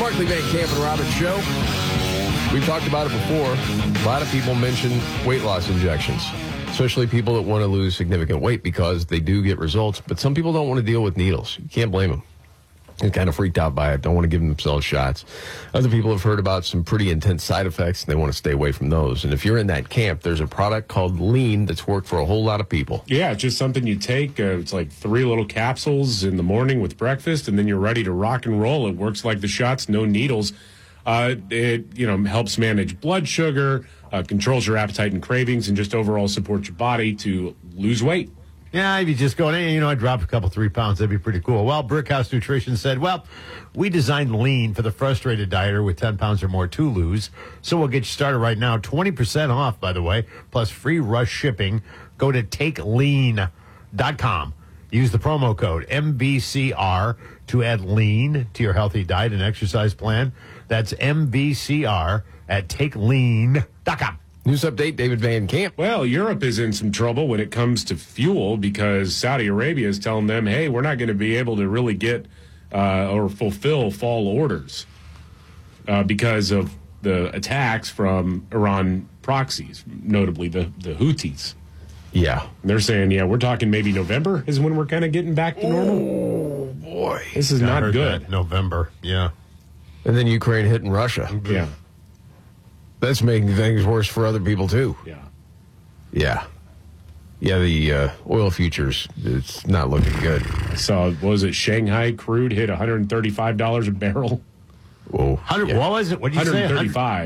Markley, Van Camp, and Robbins Show. We've talked about it before. A lot of people mention weight loss injections, especially people that want to lose significant weight because they do get results. But some people don't want to deal with needles. You can't blame them. They're kind of freaked out by it, don't want to give themselves shots. Other people have heard about some pretty intense side effects, and they want to stay away from those. And if you're in that camp, there's a product called Lean that's worked for a whole lot of people. Yeah, it's just something you take. It's like 3 little capsules in the morning with breakfast, and then you're ready to rock and roll. It works like the shots, no needles. It helps manage blood sugar, controls your appetite and cravings, and just overall supports your body to lose weight. Yeah, if you just go, hey, I dropped a couple, 3 pounds, that'd be pretty cool. Well, Brickhouse Nutrition said, we designed Lean for the frustrated dieter with 10 pounds or more to lose. So we'll get you started right now. 20% off, by the way, plus free rush shipping. Go to takelean.com. Use the promo code MBCR to add Lean to your healthy diet and exercise plan. That's MBCR at takelean.com. News update, David Van Camp. Well, Europe is in some trouble when it comes to fuel because Saudi Arabia is telling them, hey, we're not going to be able to really get or fulfill fall orders because of the attacks from Iran proxies, notably the Houthis. Yeah. And they're saying, we're talking maybe November is when we're kind of getting back to normal. Oh, boy. This is not good. That, November, yeah. And then Ukraine hitting Russia. Yeah. That's making things worse for other people, too. Yeah. Yeah, the oil futures, it's not looking good. I saw, Shanghai crude hit $135 a barrel? Whoa. What was it? What did you say? 135.